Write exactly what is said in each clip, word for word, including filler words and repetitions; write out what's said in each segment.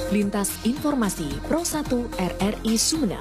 Lintas Informasi Pro satu R R I Sumeneb.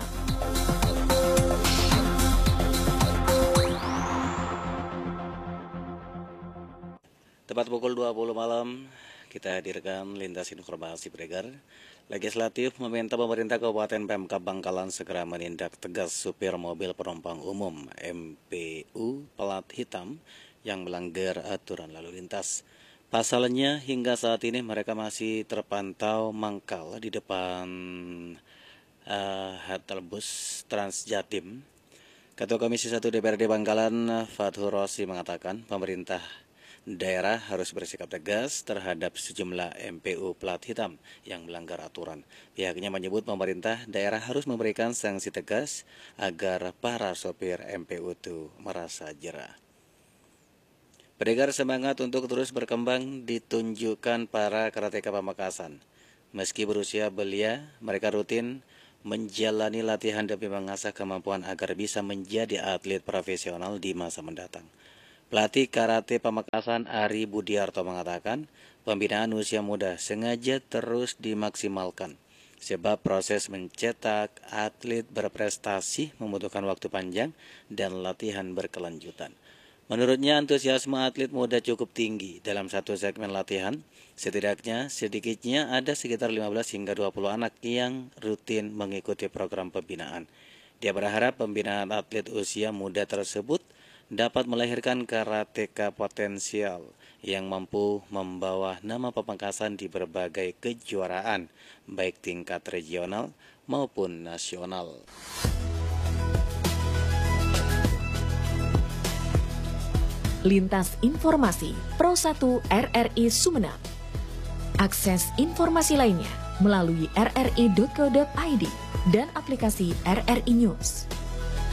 Tepat pukul dua puluh malam, kita hadirkan Lintas Informasi beredar. Legislatif meminta pemerintah Kabupaten Pemkab Bangkalan segera menindak tegas supir mobil penumpang umum M P U plat hitam yang melanggar aturan lalu lintas. Pasalnya hingga saat ini mereka masih terpantau mangkal di depan uh, halte bus Transjatim. Ketua Komisi satu D P R D Bangkalan, Fathur Rosi, mengatakan pemerintah daerah harus bersikap tegas terhadap sejumlah M P U plat hitam yang melanggar aturan. Pihaknya menyebut pemerintah daerah harus memberikan sanksi tegas agar para sopir M P U itu merasa jera. Beredar semangat untuk terus berkembang ditunjukkan para karateka Pamekasan. Meski berusia belia, mereka rutin menjalani latihan demi mengasah kemampuan agar bisa menjadi atlet profesional di masa mendatang. Pelatih karate Pamekasan Ari Budiarto mengatakan, pembinaan usia muda sengaja terus dimaksimalkan, sebab proses mencetak atlet berprestasi membutuhkan waktu panjang dan latihan berkelanjutan. Menurutnya, antusiasme atlet muda cukup tinggi. Dalam satu segmen latihan, setidaknya sedikitnya ada sekitar lima belas hingga dua puluh anak yang rutin mengikuti program pembinaan. Dia berharap pembinaan atlet usia muda tersebut dapat melahirkan karateka potensial yang mampu membawa nama Pamekasan di berbagai kejuaraan, baik tingkat regional maupun nasional. Lintas Informasi Pro satu R R I Sumeneb. Akses informasi lainnya melalui r r i dot co dot i d dan aplikasi R R I News.